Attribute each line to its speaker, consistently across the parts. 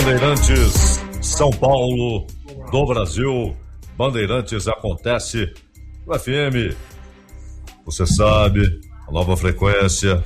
Speaker 1: Bandeirantes, São Paulo, do Brasil. Bandeirantes acontece no FM. Você sabe, a nova frequência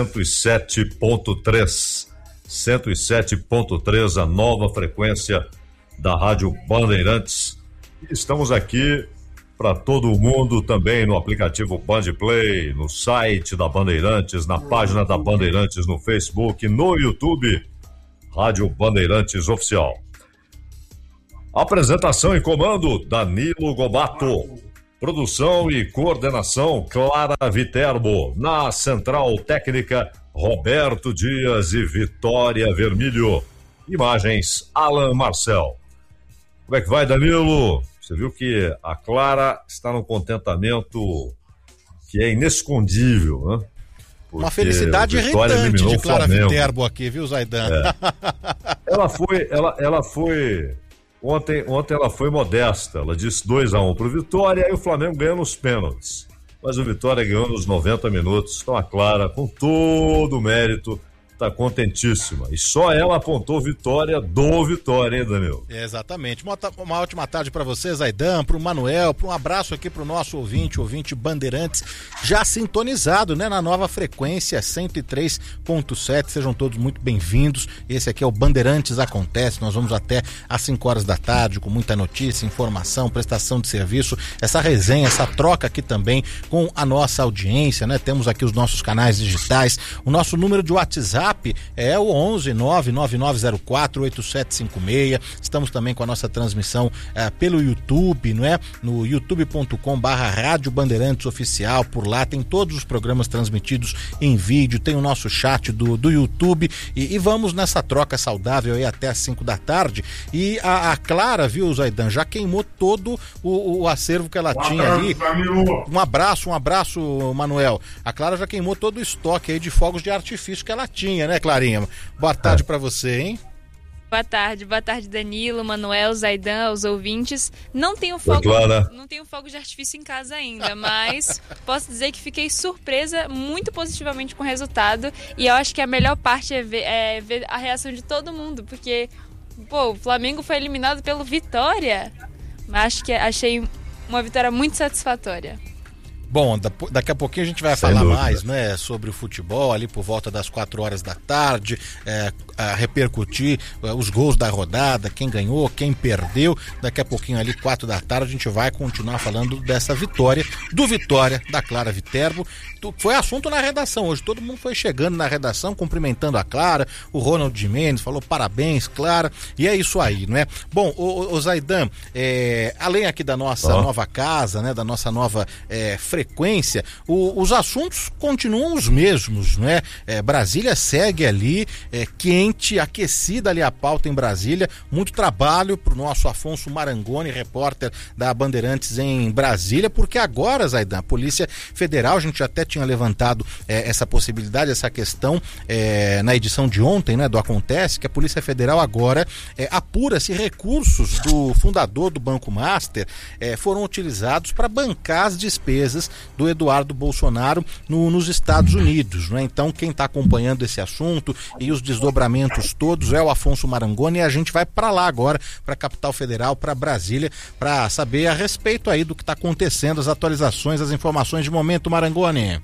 Speaker 1: 107.3. 107.3, a nova frequência da Rádio Bandeirantes. E estamos aqui para todo mundo também no aplicativo Bandplay, no site da Bandeirantes, na página da Bandeirantes no Facebook, no YouTube, Rádio Bandeirantes Oficial. Apresentação e comando, Danilo Gobato. Produção e coordenação, Clara Viterbo. Na Central Técnica, Roberto Dias e Vitória Vermilho. Imagens, Alan Marcel. Como é que vai, Danilo? Você viu que a Clara está num contentamento que é inescondível, né?
Speaker 2: Uma felicidade irritante de Clara Viterbo aqui, viu, Zaidan?
Speaker 1: É. Ela foi... Ontem ela foi modesta, ela disse 2-1 pro Vitória e o Flamengo ganhou nos pênaltis. Mas o Vitória ganhou nos 90 minutos, então a Clara, com todo o mérito, está contentíssima. E só ela apontou vitória do Vitória, hein, Danilo?
Speaker 2: Exatamente. Uma ótima tarde para você, Zaidan, para o Manuel, um abraço aqui para o nosso ouvinte Bandeirantes, já sintonizado, né, na nova frequência 103.7. Sejam todos muito bem-vindos. Esse aqui é o Bandeirantes Acontece. Nós vamos até às 5 horas da tarde com muita notícia, informação, prestação de serviço, essa resenha, essa troca aqui também com a nossa audiência, né? Temos aqui os nossos canais digitais, o nosso número de WhatsApp é o 11-99904-8756. Estamos também com a nossa transmissão pelo YouTube, não é? No youtube.com/Rádio Bandeirantes Oficial. Por lá tem todos os programas transmitidos em vídeo, tem o nosso chat do YouTube e vamos nessa troca saudável aí até às 5 da tarde. E a Clara, viu, Zaidan, já queimou todo o acervo que ela tinha ali. Um abraço, Manuel. A Clara já queimou todo o estoque aí de fogos de artifício que ela tinha, né, Clarinha? Boa tarde pra você, hein?
Speaker 3: Boa tarde, Danilo, Manuel, Zaidan, aos ouvintes. Não tenho fogo de artifício em casa ainda, mas posso dizer que fiquei surpresa muito positivamente com o resultado, e eu acho que a melhor parte é ver a reação de todo mundo, porque o Flamengo foi eliminado pelo Vitória, mas achei uma vitória muito satisfatória.
Speaker 2: Bom, daqui a pouquinho a gente vai falar mais, né, sobre o futebol ali por volta das 4 horas da tarde, repercutir os gols da rodada, quem ganhou, quem perdeu. Daqui a pouquinho ali, 4 da tarde, a gente vai continuar falando dessa vitória, da Clara Viterbo. Foi assunto na redação hoje, todo mundo foi chegando na redação, cumprimentando a Clara, o Ronald Gimenez falou parabéns, Clara, e é isso aí, não é? Bom, o Zaidan, além aqui da nossa nova casa, né, da nossa nova frequência, os assuntos continuam os mesmos, não é? Brasília segue ali, quente, aquecida ali a pauta em Brasília, muito trabalho pro nosso Afonso Marangoni, repórter da Bandeirantes em Brasília, porque agora, Zaidan, a Polícia Federal, a gente já até tinha levantado essa possibilidade, essa questão na edição de ontem, né, do Acontece, que a Polícia Federal agora apura se recursos do fundador do Banco Master foram utilizados para bancar as despesas do Eduardo Bolsonaro nos Estados Unidos, né? Então quem está acompanhando esse assunto e os desdobramentos todos é o Afonso Marangoni, e a gente vai para lá agora, para a capital federal, para Brasília, para saber a respeito aí do que está acontecendo, as atualizações, as informações de momento. Marangoni.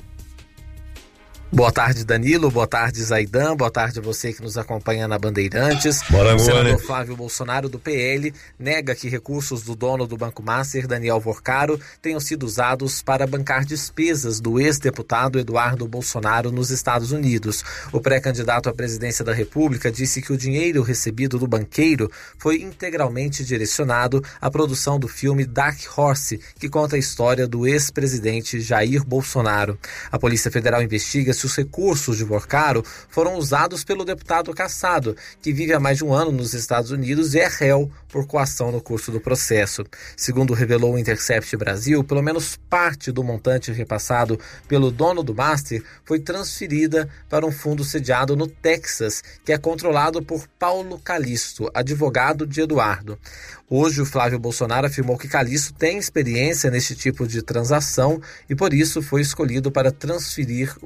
Speaker 4: Boa tarde, Danilo, boa tarde, Zaidan, boa tarde a você que nos acompanha na Bandeirantes.
Speaker 1: Bora,
Speaker 4: o senador Flávio Bolsonaro, do PL, nega que recursos do dono do Banco Master, Daniel Vorcaro, tenham sido usados para bancar despesas do ex-deputado Eduardo Bolsonaro nos Estados Unidos. O pré-candidato à presidência da República disse que o dinheiro recebido do banqueiro foi integralmente direcionado à produção do filme Dark Horse, que conta a história do ex-presidente Jair Bolsonaro. A Polícia Federal investiga se os recursos de Vorcaro foram usados pelo deputado cassado, que vive há mais de um ano nos Estados Unidos e é réu por coação no curso do processo. Segundo revelou o Intercept Brasil, pelo menos parte do montante repassado pelo dono do Master foi transferida para um fundo sediado no Texas, que é controlado por Paulo Calixto, advogado de Eduardo. Hoje, o Flávio Bolsonaro afirmou que Calixto tem experiência neste tipo de transação e, por isso, foi escolhido para transferir o dinheiro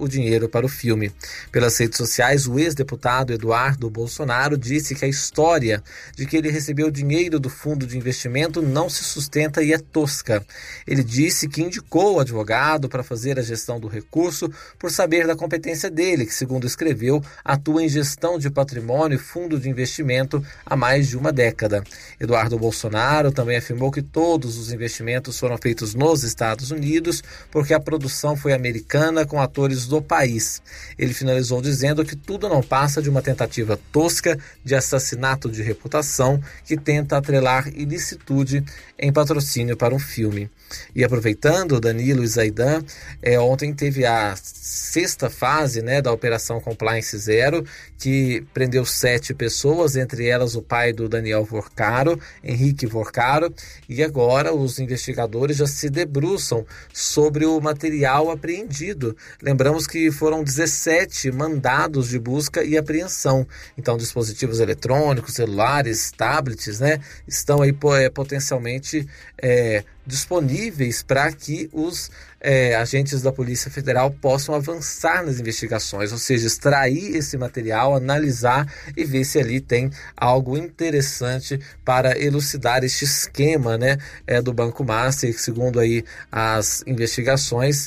Speaker 4: dinheiro para o filme. Pelas redes sociais, o ex-deputado Eduardo Bolsonaro disse que a história de que ele recebeu dinheiro do fundo de investimento não se sustenta e é tosca. Ele disse que indicou o advogado para fazer a gestão do recurso por saber da competência dele, que, segundo escreveu, atua em gestão de patrimônio e fundo de investimento há mais de uma década. Eduardo Bolsonaro também afirmou que todos os investimentos foram feitos nos Estados Unidos porque a produção foi americana com atores do país. Ele finalizou dizendo que tudo não passa de uma tentativa tosca de assassinato de reputação que tenta atrelar ilicitude em patrocínio para um filme. E aproveitando, Danilo e Zaidan, ontem teve a sexta fase, da Operação Compliance Zero, que prendeu 7 pessoas, entre elas o pai do Daniel Vorcaro, Henrique Vorcaro, e agora os investigadores já se debruçam sobre o material apreendido. Lembramos que foram 17 mandados de busca e apreensão. Então, dispositivos eletrônicos, celulares, tablets, estão aí potencialmente disponíveis para que os agentes da Polícia Federal possam avançar nas investigações, ou seja, extrair esse material, analisar e ver se ali tem algo interessante para elucidar este esquema do Banco Master, que, segundo aí as investigações,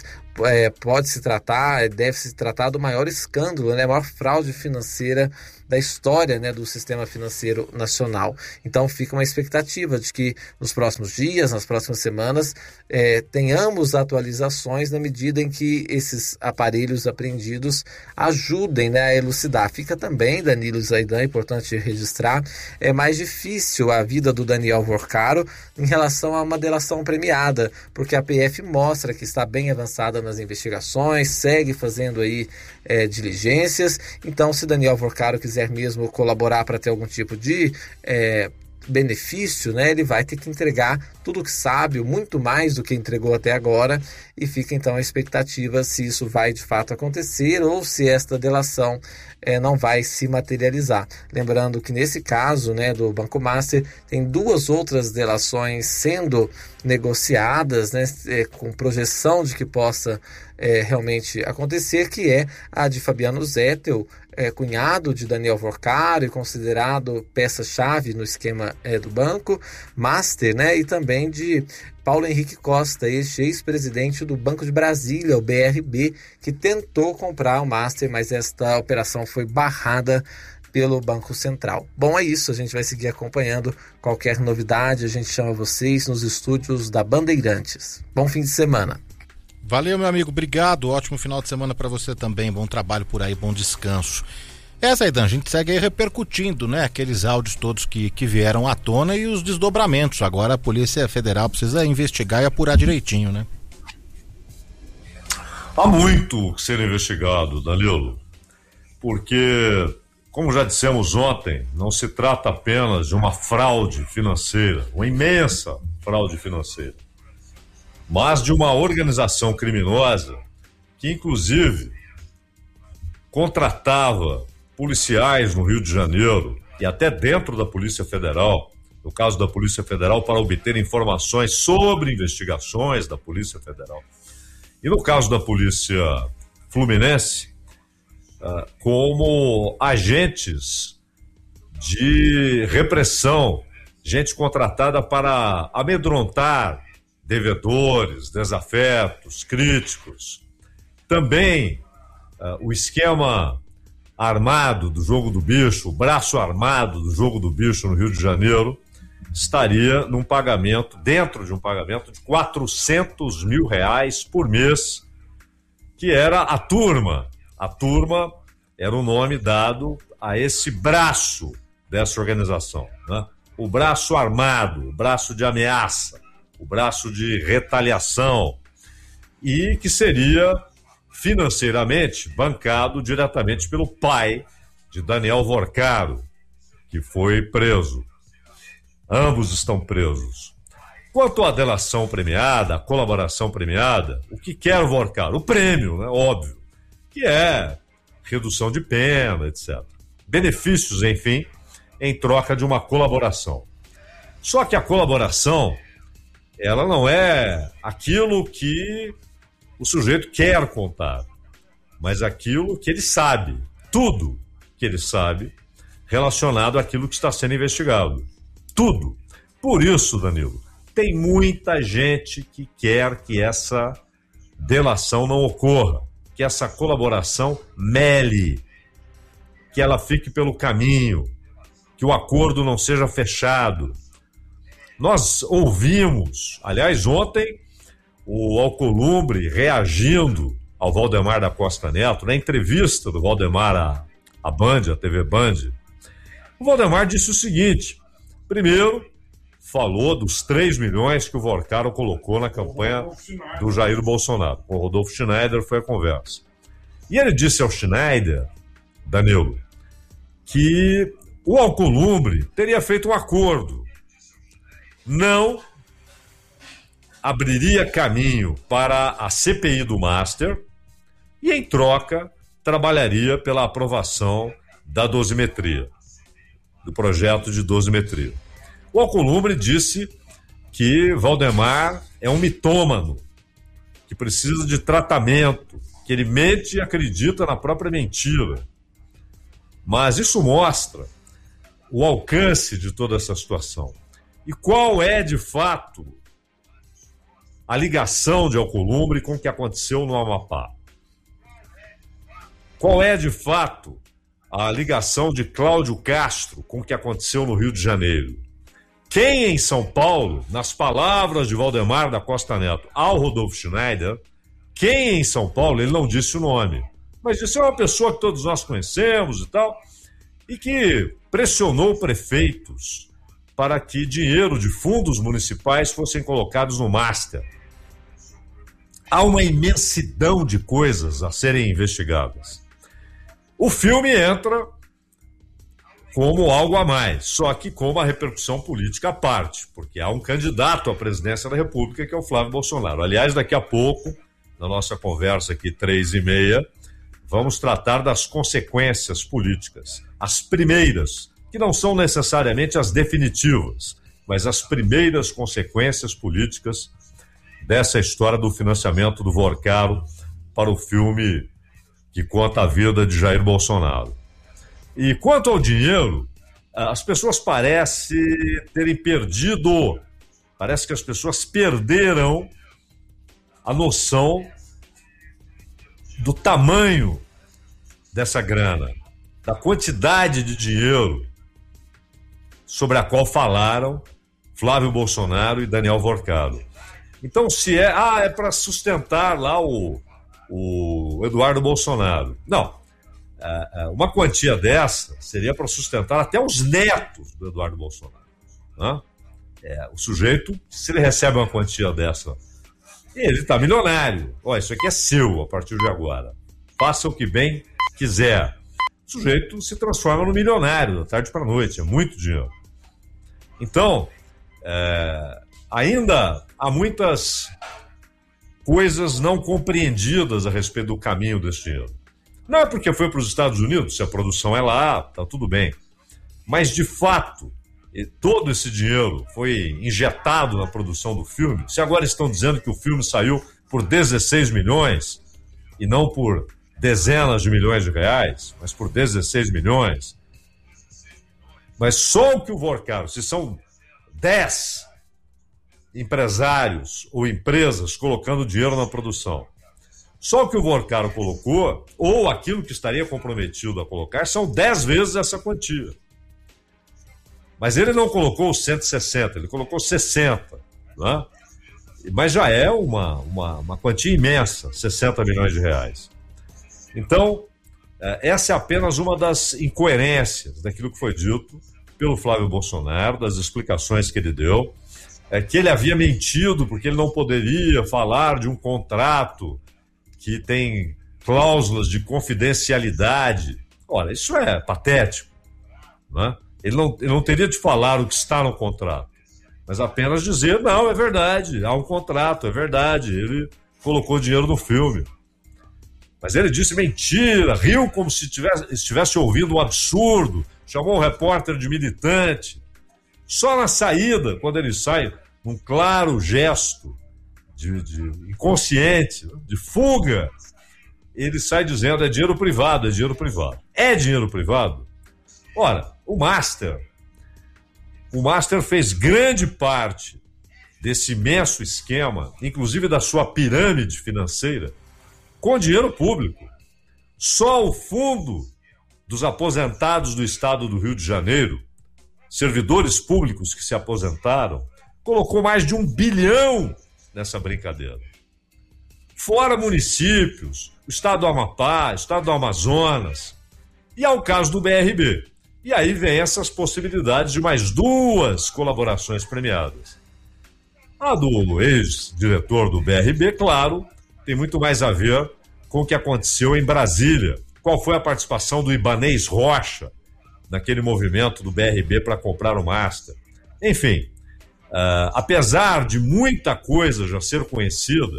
Speaker 4: deve se tratar do maior escândalo, a maior fraude financeira da história do sistema financeiro nacional. Então fica uma expectativa de que nos próximos dias, nas próximas semanas, tenhamos atualizações na medida em que esses aparelhos apreendidos ajudem a elucidar. Fica também, Danilo e Zaidan, importante registrar, é mais difícil a vida do Daniel Vorcaro em relação a uma delação premiada, porque a PF mostra que está bem avançada nas investigações, segue fazendo aí diligências. Então, se Daniel Vorcaro quiser mesmo colaborar para ter algum tipo de benefício, ele vai ter que entregar tudo o que sabe, muito mais do que entregou até agora, e fica então a expectativa se isso vai de fato acontecer ou se esta delação não vai se materializar. Lembrando que nesse caso do Banco Master tem 2 outras delações sendo negociadas, com projeção de que possa realmente acontecer, que é a de Fabiano Zettel, cunhado de Daniel Vorcaro e considerado peça-chave no esquema do Banco Master, e também de Paulo Henrique Costa, ex-presidente do Banco de Brasília, o BRB, que tentou comprar o Master, mas esta operação foi barrada pelo Banco Central. Bom, é isso, a gente vai seguir acompanhando qualquer novidade, a gente chama vocês nos estúdios da Bandeirantes. Bom fim de semana.
Speaker 2: Valeu, meu amigo, obrigado, ótimo final de semana para você também, bom trabalho por aí, bom descanso. Zaidan, a gente segue aí repercutindo, aqueles áudios todos que vieram à tona e os desdobramentos. Agora a Polícia Federal precisa investigar e apurar direitinho,
Speaker 1: Há muito que ser investigado, Danilo, porque, como já dissemos ontem, não se trata apenas de uma fraude financeira, uma imensa fraude financeira, mas de uma organização criminosa que, inclusive, contratava policiais no Rio de Janeiro e até dentro da Polícia Federal, no caso da Polícia Federal, para obter informações sobre investigações da Polícia Federal. E no caso da Polícia Fluminense, como agentes de repressão, gente contratada para amedrontar devedores, desafetos, críticos. Também o esquema armado do jogo do bicho, o braço armado do jogo do bicho no Rio de Janeiro, estaria num pagamento, dentro de um pagamento de R$400 mil por mês, que era a turma. A turma era o nome dado a esse braço dessa organização, O braço armado, o braço de ameaça, o braço de retaliação, e que seria financeiramente bancado diretamente pelo pai de Daniel Vorcaro, que foi preso. Ambos estão presos. Quanto à delação premiada, à colaboração premiada, o que quer o Vorcaro? O prêmio, óbvio, que é redução de pena, etc. Benefícios, enfim, em troca de uma colaboração. Só que a colaboração, ela não é aquilo que o sujeito quer contar, mas aquilo que ele sabe, tudo que ele sabe relacionado àquilo que está sendo investigado. Tudo. Por isso, Danilo, tem muita gente que quer que essa delação não ocorra, que essa colaboração mele, que ela fique pelo caminho, que o acordo não seja fechado. Nós ouvimos, aliás, ontem, o Alcolumbre reagindo ao Valdemar da Costa Neto, na entrevista do Valdemar à Band, à TV Band. O Valdemar disse o seguinte: primeiro, falou dos 3 milhões que o Vorcaro colocou na campanha do Jair Bolsonaro. Com o Rodolfo Schneider foi a conversa. E ele disse ao Schneider, Danilo, que o Alcolumbre teria feito um acordo. Não abriria caminho para a CPI do Master e, em troca, trabalharia pela aprovação da dosimetria, do projeto de dosimetria. O Alcolumbre disse que Valdemar é um mitômano, que precisa de tratamento, que ele mente e acredita na própria mentira. Mas isso mostra o alcance de toda essa situação. E qual é, de fato, a ligação de Alcolumbre com o que aconteceu no Amapá? Qual é, de fato, a ligação de Cláudio Castro com o que aconteceu no Rio de Janeiro? Quem em São Paulo, nas palavras de Valdemar da Costa Neto ao Rodolfo Schneider, quem em São Paulo, ele não disse o nome, mas disse é uma pessoa que todos nós conhecemos e tal, e que pressionou prefeitos para que dinheiro de fundos municipais fossem colocados no Master. Há uma imensidão de coisas a serem investigadas. O filme entra como algo a mais, só que com uma repercussão política à parte, porque há um candidato à presidência da República que é o Flávio Bolsonaro. Aliás, daqui a pouco, na nossa conversa aqui, 3h30, vamos tratar das consequências políticas. As primeiras, que não são necessariamente as definitivas, mas as primeiras consequências políticas dessa história do financiamento do Vorcaro para o filme que conta a vida de Jair Bolsonaro. E quanto ao dinheiro, as pessoas parecem terem perdido, parece que as pessoas perderam a noção do tamanho dessa grana, da quantidade de dinheiro sobre a qual falaram Flávio Bolsonaro e Daniel Vorcaro. Então, se é para sustentar lá o Eduardo Bolsonaro. Não. Uma quantia dessa seria para sustentar até os netos do Eduardo Bolsonaro. Né? O sujeito, se ele recebe uma quantia dessa, ele está milionário. Isso aqui é seu a partir de agora. Faça o que bem quiser. O sujeito se transforma no milionário da tarde para a noite. É muito dinheiro. Então, ainda há muitas coisas não compreendidas a respeito do caminho desse dinheiro. Não é porque foi para os Estados Unidos, se a produção é lá, tá tudo bem. Mas, de fato, todo esse dinheiro foi injetado na produção do filme. Se agora estão dizendo que o filme saiu por 16 milhões e não por dezenas de milhões de reais, mas por 16 milhões. Mas só o que o Vorcaro, se são 10 empresários ou empresas colocando dinheiro na produção, só o que o Vorcaro colocou, ou aquilo que estaria comprometido a colocar, são 10 vezes essa quantia. Mas ele não colocou 160, ele colocou 60. Né? Mas já é uma quantia imensa, 60 milhões de reais. Então, essa é apenas uma das incoerências daquilo que foi dito pelo Flávio Bolsonaro, das explicações que ele deu, que ele havia mentido porque ele não poderia falar de um contrato que tem cláusulas de confidencialidade. Ora, isso é patético. Né? Ele não teria de falar o que está no contrato, mas apenas dizer, não, é verdade, há um contrato, é verdade, ele colocou dinheiro no filme. Mas ele disse mentira, riu como se estivesse ouvindo um absurdo, chamou o repórter de militante. Só na saída, quando ele sai, num claro gesto de inconsciente, de fuga, ele sai dizendo é dinheiro privado, é dinheiro privado. É dinheiro privado? Ora, o Master fez grande parte desse imenso esquema, inclusive da sua pirâmide financeira, com dinheiro público. Só o fundo dos aposentados do estado do Rio de Janeiro, servidores públicos que se aposentaram, colocou mais de 1 bilhão nessa brincadeira. Fora municípios, o estado do Amapá, o estado do Amazonas, e ao caso do BRB. E aí vem essas possibilidades de mais 2 colaborações premiadas. A do ex-diretor do BRB, claro, tem muito mais a ver com o que aconteceu em Brasília. Qual foi a participação do Ibanez Rocha naquele movimento do BRB para comprar o Master? Enfim, apesar de muita coisa já ser conhecida,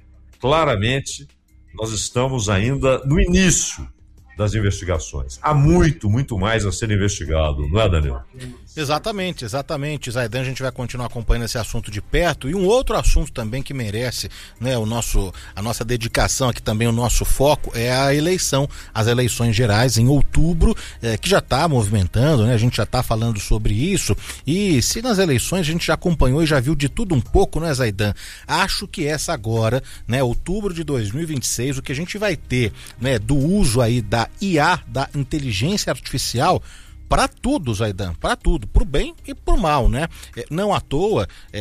Speaker 1: claramente nós estamos ainda no início das investigações. Há muito, muito mais a ser investigado, não é, Danilo?
Speaker 2: Exatamente. Zaidan, a gente vai continuar acompanhando esse assunto de perto, e um outro assunto também que merece, né, a nossa dedicação aqui também, o nosso foco é a eleição, as eleições gerais em outubro, que já está movimentando, né, a gente já está falando sobre isso, e se nas eleições a gente já acompanhou e já viu de tudo um pouco, né, Zaidan? Acho que essa agora, né, outubro de 2026, o que a gente vai ter, né, do uso aí da IA, da inteligência artificial, para tudo, Zaidan, para tudo, pro bem e pro mal, né? Não à toa,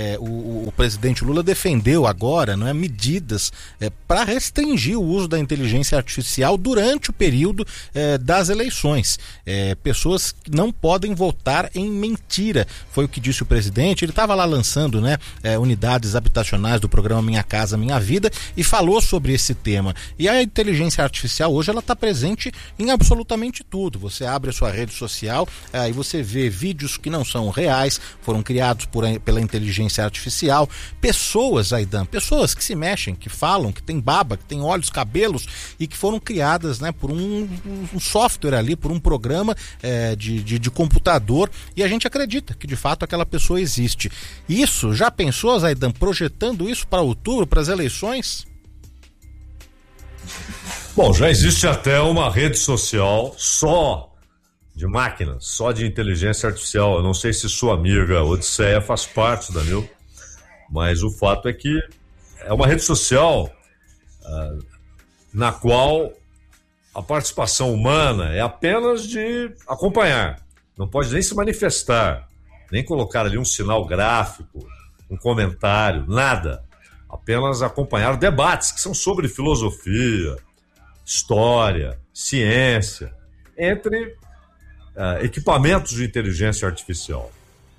Speaker 2: o presidente Lula defendeu agora, não é, medidas para restringir o uso da inteligência artificial durante o período das eleições. Pessoas não podem votar em mentira, foi o que disse o presidente. Ele estava lá lançando, né, unidades habitacionais do programa Minha Casa Minha Vida e falou sobre esse tema. E a inteligência artificial hoje ela está presente em absolutamente tudo. Você abre a sua rede social, aí você vê vídeos que não são reais, foram criados pela inteligência artificial, pessoas, Zaidan, pessoas que se mexem, que falam, que tem baba, que tem olhos, cabelos, e que foram criadas, né, por um software ali, por um programa de computador, e a gente acredita que de fato aquela pessoa existe. Isso, já pensou, Zaidan, projetando isso para outubro, para as eleições?
Speaker 1: Bom, já existe até uma rede social só de máquinas, só de inteligência artificial. Eu não sei se sua amiga Odisseia faz parte, Danilo, mas o fato é que é uma rede social na qual a participação humana é apenas de acompanhar, não pode nem se manifestar, nem colocar ali um sinal gráfico, um comentário, nada, apenas acompanhar debates que são sobre filosofia, história, ciência, entre equipamentos de inteligência artificial.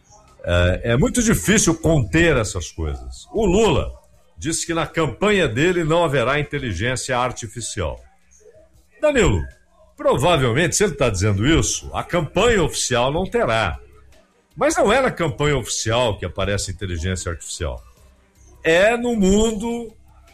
Speaker 1: É muito difícil conter essas coisas. O Lula disse que na campanha dele não haverá inteligência artificial. Danilo, provavelmente, se ele está dizendo isso, a campanha oficial não terá. Mas não é na campanha oficial que aparece inteligência artificial. É no mundo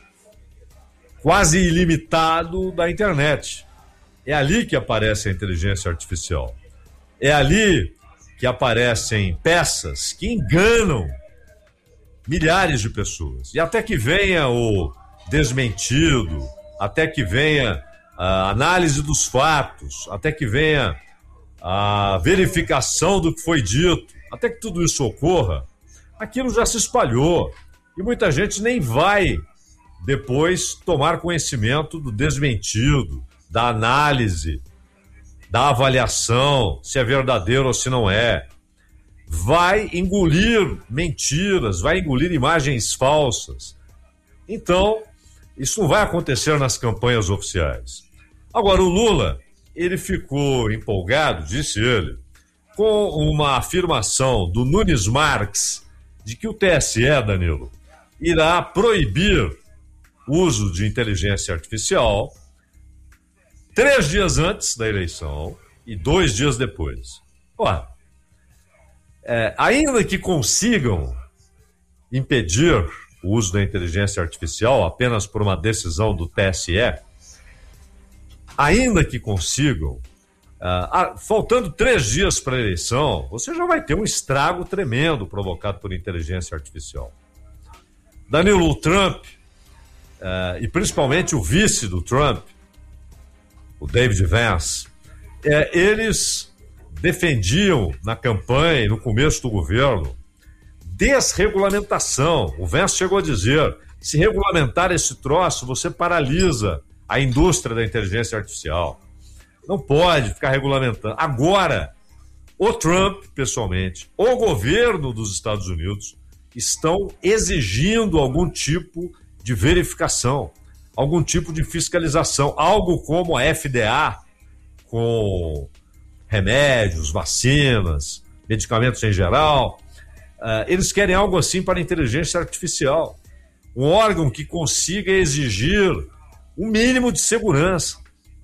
Speaker 1: quase ilimitado da internet. É ali que aparece a inteligência artificial. É ali que aparecem peças que enganam milhares de pessoas. E até que venha o desmentido, até que venha a análise dos fatos, até que venha a verificação do que foi dito, até que tudo isso ocorra, aquilo já se espalhou. E muita gente nem vai depois tomar conhecimento do desmentido, da análise, da avaliação, se é verdadeiro ou se não é. Vai engolir mentiras, vai engolir imagens falsas. Então, isso não vai acontecer nas campanhas oficiais. Agora, o Lula, ele ficou empolgado, disse ele, com uma afirmação do Nunes Marques de que o TSE, Danilo, irá proibir o uso de inteligência artificial 3 dias antes da eleição e 2 dias depois. Ora, ainda que consigam impedir o uso da inteligência artificial apenas por uma decisão do TSE, ainda que consigam, faltando 3 dias para a eleição, você já vai ter um estrago tremendo provocado por inteligência artificial. Danilo, o Trump, e principalmente o vice do Trump, o David Vance, eles defendiam na campanha, no começo do governo, desregulamentação. O Vance chegou a dizer, se regulamentar esse troço, você paralisa a indústria da inteligência artificial. Não pode ficar regulamentando. Agora, o Trump, pessoalmente, o governo dos Estados Unidos estão exigindo algum tipo de verificação, algum tipo de fiscalização, algo como a FDA, com remédios, vacinas, medicamentos em geral. Eles querem algo assim para a inteligência artificial. Um órgão que consiga exigir um mínimo de segurança.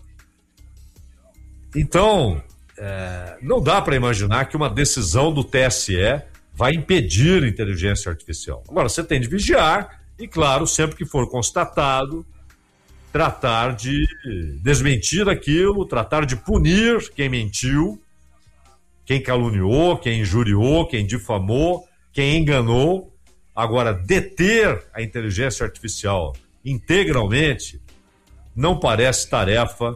Speaker 1: Então, não dá para imaginar que uma decisão do TSE vai impedir a inteligência artificial. Agora, você tem de vigiar e, claro, sempre que for constatado, tratar de desmentir aquilo, tratar de punir quem mentiu, quem caluniou, quem injuriou, quem difamou, quem enganou. Agora, deter a inteligência artificial integralmente não parece tarefa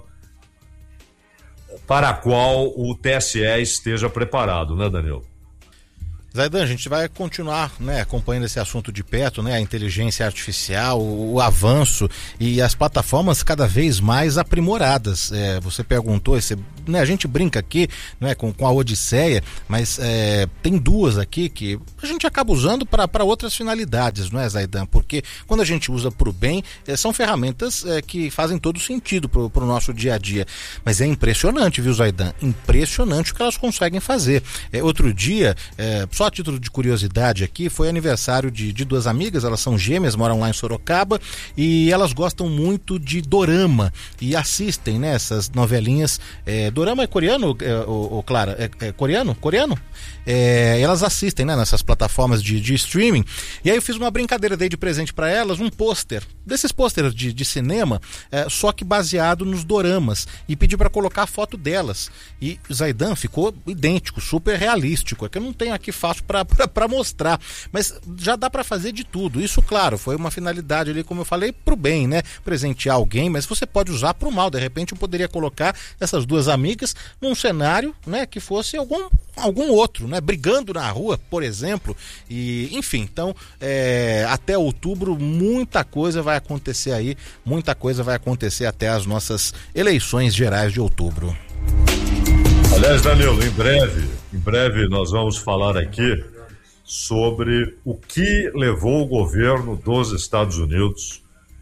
Speaker 1: para a qual o TSE esteja preparado, né, Danilo?
Speaker 2: Zaidan, a gente vai continuar, né, acompanhando esse assunto de perto, né, a inteligência artificial, o avanço e as plataformas cada vez mais aprimoradas. Você perguntou, né, a gente brinca aqui, né, com a Odisseia, mas tem duas aqui que a gente acaba usando para outras finalidades, não é, Zaidan? Porque quando a gente usa para o bem, são ferramentas que fazem todo sentido para o nosso dia a dia. Mas é impressionante, viu, Zaidan? Impressionante o que elas conseguem fazer. Outro dia, só a título de curiosidade aqui, foi aniversário de duas amigas, elas são gêmeas, moram lá em Sorocaba e elas gostam muito de dorama e assistem, né, essas novelinhas. Dorama é coreano, Clara? Coreano? Coreano? Elas assistem, né, nessas plataformas de streaming. E aí eu fiz uma brincadeira, dei de presente para elas um pôster, desses pôsteres de cinema, só que baseado nos doramas, e pedi para colocar a foto delas. E Zaidan ficou idêntico, super realístico. É que eu não tenho aqui fácil para mostrar, mas já dá para fazer de tudo. Isso, claro, foi uma finalidade ali, como eu falei, pro bem, né? Presentear alguém, mas você pode usar pro mal. De repente eu poderia colocar essas duas amigas num cenário, né, que fosse algum outro, né, brigando na rua, por exemplo, e enfim, então até outubro muita coisa vai acontecer aí, muita coisa vai acontecer até as nossas eleições gerais de outubro.
Speaker 1: Aliás, Danilo, em breve nós vamos falar aqui sobre o que levou o governo dos Estados Unidos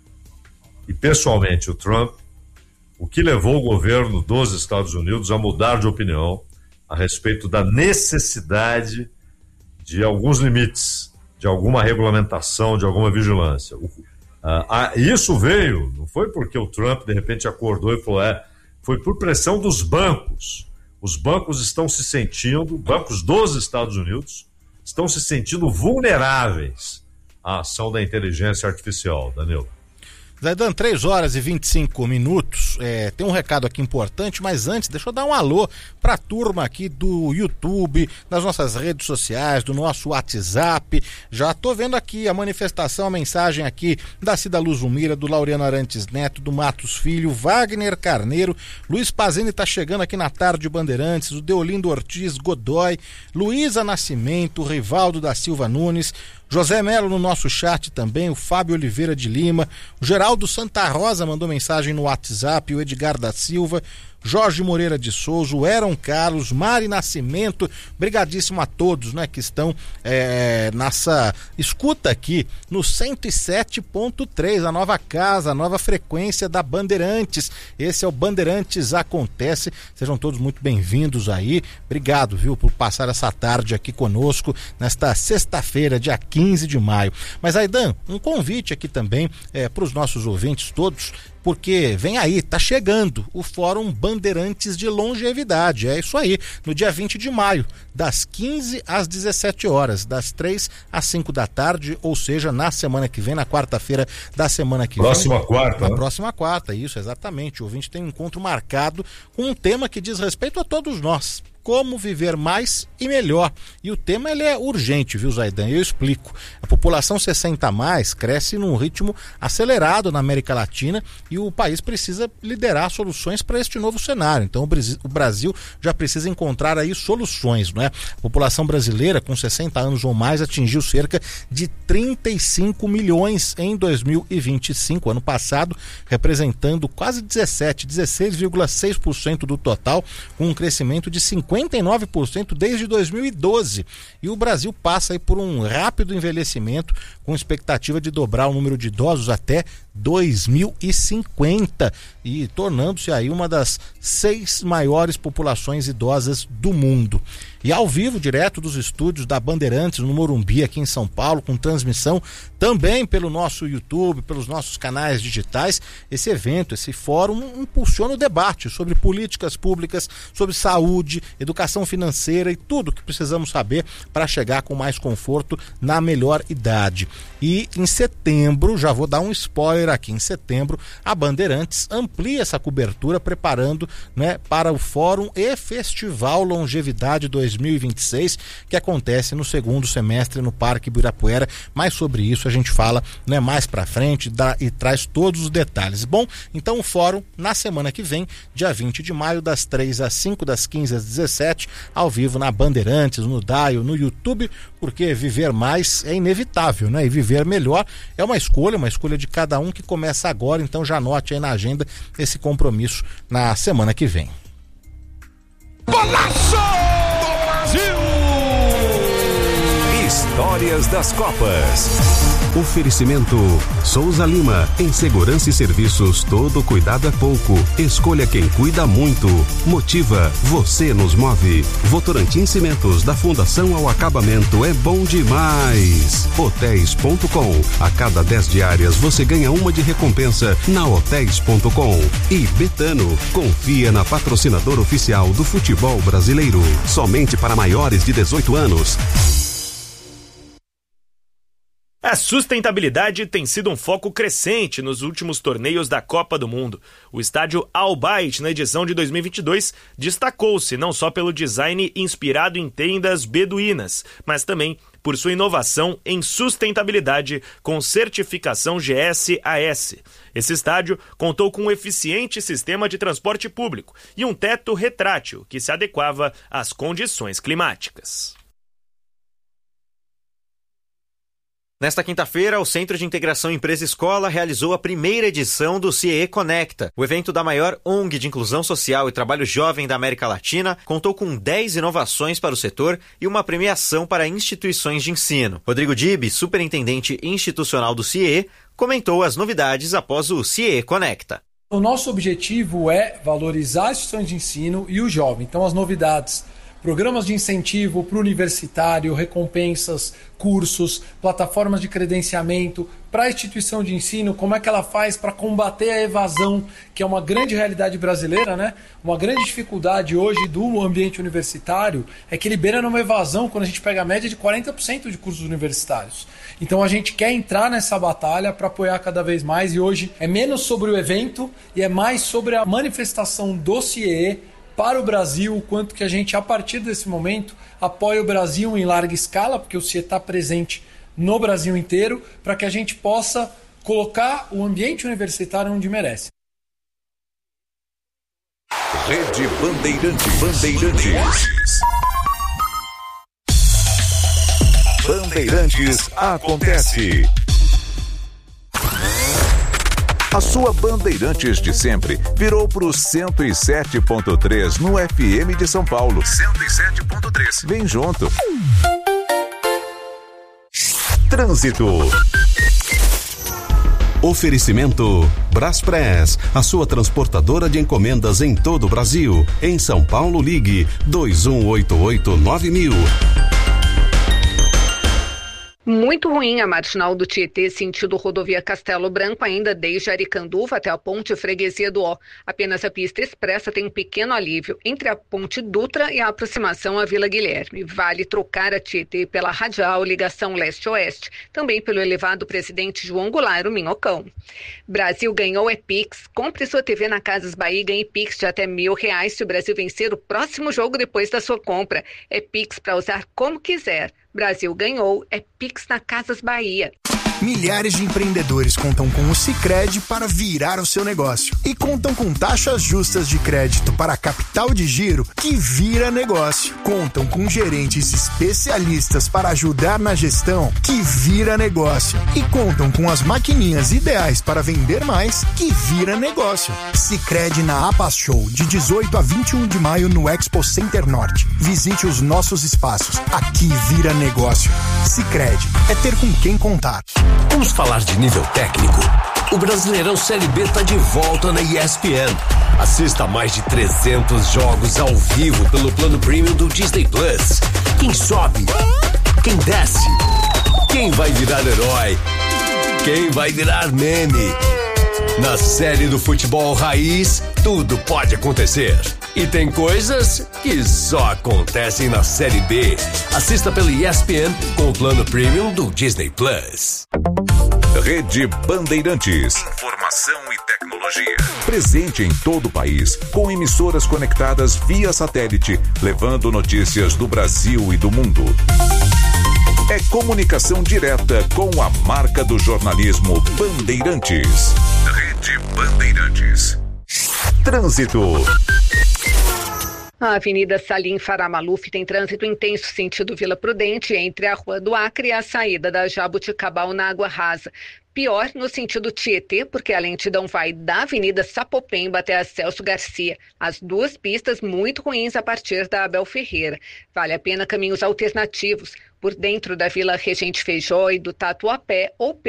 Speaker 1: e pessoalmente o Trump, o que levou o governo dos Estados Unidos a mudar de opinião a respeito da necessidade de alguns limites, de alguma regulamentação, de alguma vigilância. Isso veio, não foi porque o Trump de repente acordou e falou, foi por pressão dos bancos. Os bancos estão se sentindo, bancos dos Estados Unidos, estão se sentindo vulneráveis à ação da inteligência artificial, Danilo.
Speaker 2: Zaidan, 3h25. Tem um recado aqui importante, mas antes, deixa eu dar um alô pra turma aqui do YouTube, das nossas redes sociais, do nosso WhatsApp. Já tô vendo aqui a manifestação, a mensagem aqui da Cida Luzumira, do Laureano Arantes Neto, do Matos Filho, Wagner Carneiro, Luiz Pazini tá chegando aqui na Tarde Bandeirantes, o Deolindo Ortiz Godoy, Luísa Nascimento, Rivaldo da Silva Nunes, José Melo no nosso chat também, o Fábio Oliveira de Lima, o Geraldo Santa Rosa mandou mensagem no WhatsApp, o Edgar da Silva, Jorge Moreira de Souza, o Eron Carlos, Mari Nascimento, brigadíssimo a todos, né, que estão nessa escuta aqui no 107.3, a nova casa, a nova frequência da Bandeirantes. Esse é o Bandeirantes Acontece, sejam todos muito bem-vindos aí, obrigado, viu, por passar essa tarde aqui conosco nesta sexta-feira, dia 15 de maio. Mas, Zaidan, um convite aqui também para os nossos ouvintes todos, porque vem aí, tá chegando o Fórum Bandeirantes de Longevidade, é isso aí, no dia 20 de maio, das 15 às 17 horas, das 3 às 5 da tarde, ou seja, na semana que vem, na quarta-feira da semana que
Speaker 1: próxima
Speaker 2: vem.
Speaker 1: Quarta,
Speaker 2: na próxima quarta, isso, exatamente, o ouvinte tem um encontro marcado com um tema que diz respeito a todos nós, como viver mais e melhor. E o tema ele é urgente, viu, Zaidan? Eu explico. A população 60+, cresce num ritmo acelerado na América Latina e o país precisa liderar soluções para este novo cenário. Então o Brasil já precisa encontrar aí soluções, não é? A população brasileira com 60 anos ou mais atingiu cerca de 35 milhões em 2025, ano passado, representando quase 16,6% do total, com um crescimento de 59% desde 2012. E o Brasil passa aí por um rápido envelhecimento, com expectativa de dobrar o número de idosos até 2050 e tornando-se aí uma das 6 maiores populações idosas do mundo. E ao vivo, direto dos estúdios da Bandeirantes, no Morumbi, aqui em São Paulo, com transmissão também pelo nosso YouTube, pelos nossos canais digitais, esse evento, esse fórum impulsiona o debate sobre políticas públicas, sobre saúde, educação financeira e tudo que precisamos saber para chegar com mais conforto na melhor idade. E em setembro, já vou dar um spoiler aqui, em setembro, a Bandeirantes amplia essa cobertura, preparando, né, para o Fórum e Festival Longevidade 2026, que acontece no segundo semestre no Parque Ibirapuera. Mas sobre isso a gente fala, né, mais pra frente e traz todos os detalhes. Bom, então o fórum na semana que vem, dia 20 de maio, das 3 às 5, das 15 às 17, ao vivo na Bandeirantes, no Dial, no YouTube, porque viver mais é inevitável, né? E viver melhor é uma escolha de cada um, que começa agora. Então já anote aí na agenda esse compromisso na semana que vem.
Speaker 5: Golaço! Brasil! Histórias das Copas. Oferecimento Souza Lima, em segurança e serviços, todo cuidado é pouco. Escolha quem cuida muito. Motiva, você nos move. Votorantim Cimentos, da fundação ao acabamento, é bom demais. Hotéis.com, a cada 10 diárias você ganha uma de recompensa na Hotéis.com. E Betano, confia na patrocinadora oficial do futebol brasileiro. Somente para maiores de 18 anos.
Speaker 6: A sustentabilidade tem sido um foco crescente nos últimos torneios da Copa do Mundo. O estádio Al Bayt, na edição de 2022, destacou-se não só pelo design inspirado em tendas beduínas, mas também por sua inovação em sustentabilidade com certificação GS-AS. Esse estádio contou com um eficiente sistema de transporte público e um teto retrátil que se adequava às condições climáticas.
Speaker 7: Nesta quinta-feira, o Centro de Integração Empresa-Escola realizou a primeira edição do CIE Conecta. O evento da maior ONG de inclusão social e trabalho jovem da América Latina contou com 10 inovações para o setor e uma premiação para instituições de ensino. Rodrigo Dib, superintendente institucional do CIE, comentou as novidades após o CIE Conecta.
Speaker 8: O nosso objetivo é valorizar as instituições de ensino e o jovem. Então, as novidades: programas de incentivo para o universitário, recompensas, cursos, plataformas de credenciamento para a instituição de ensino, como é que ela faz para combater a evasão, que é uma grande realidade brasileira, né? Uma grande dificuldade hoje do ambiente universitário é que ele beira numa evasão quando a gente pega a média de 40% de cursos universitários. Então a gente quer entrar nessa batalha para apoiar cada vez mais, e hoje é menos sobre o evento e é mais sobre a manifestação do CIE para o Brasil, o quanto que a gente, a partir desse momento, apoia o Brasil em larga escala, porque o CIE está presente no Brasil inteiro, para que a gente possa colocar o ambiente universitário onde merece.
Speaker 5: Rede Bandeirantes. Bandeirantes acontece. A sua Bandeirantes de sempre virou pro 107.3 no FM de São Paulo. 107.3. Vem junto. Trânsito. Oferecimento Braspress, a sua transportadora de encomendas em todo o Brasil. Em São Paulo, ligue 2188-9000.
Speaker 9: Muito ruim a marginal do Tietê, sentido rodovia Castelo Branco, ainda desde Aricanduva até a ponte Freguesia do Ó. Apenas a pista expressa tem um pequeno alívio entre a ponte Dutra e a aproximação à Vila Guilherme. Vale trocar a Tietê pela radial ligação leste-oeste, também pelo elevado Presidente João Goulart, o Minhocão. Brasil ganhou Pix. Compre sua TV na Casas Bahia e ganhe Pix de até R$1.000 se o Brasil vencer o próximo jogo depois da sua compra. É Pix para usar como quiser. Brasil ganhou, é Pix na Casas Bahia.
Speaker 10: Milhares de empreendedores contam com o Sicredi para virar o seu negócio. E contam com taxas justas de crédito para capital de giro que vira negócio. Contam com gerentes especialistas para ajudar na gestão que vira negócio. E contam com as maquininhas ideais para vender mais que vira negócio. Sicredi na APAS Show, de 18 a 21 de maio no Expo Center Norte. Visite os nossos espaços. Aqui vira negócio. Sicredi é ter com quem contar.
Speaker 11: Vamos falar de nível técnico. O Brasileirão Série B está de volta na ESPN. Assista a mais de 300 jogos ao vivo pelo plano premium do Disney Plus. Quem sobe? Quem desce? Quem vai virar herói? Quem vai virar meme? Na série do futebol raiz, tudo pode acontecer. E tem coisas que só acontecem na Série B. Assista pelo ESPN com o plano premium do Disney Plus.
Speaker 12: Rede Bandeirantes. Informação e tecnologia. Presente em todo o país, com emissoras conectadas via satélite, levando notícias do Brasil e do mundo. É comunicação direta com a marca do jornalismo Bandeirantes. Rede Bandeirantes. Trânsito.
Speaker 9: A Avenida Salim Farah Maluf tem trânsito intenso sentido Vila Prudente entre a Rua do Acre e a saída da Jabuticabal na Água Rasa. Pior no sentido Tietê, porque a lentidão vai da Avenida Sapopemba até a Celso Garcia. As duas pistas muito ruins a partir da Abel Ferreira. Vale a pena caminhos alternativos por dentro da Vila Regente Feijó e do Tatuapé ou